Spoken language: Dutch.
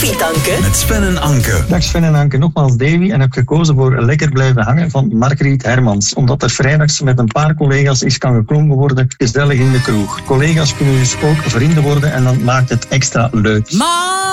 Koffietanken met Sven en Anke. Dag Sven en Anke, nogmaals Davy en heb gekozen voor Lekker blijven hangen van Margriet Hermans. Omdat er vrijdags met een paar collega's is kan geklonken worden, gezellig in de kroeg. Collega's kunnen dus ook vrienden worden en dan maakt het extra leuk.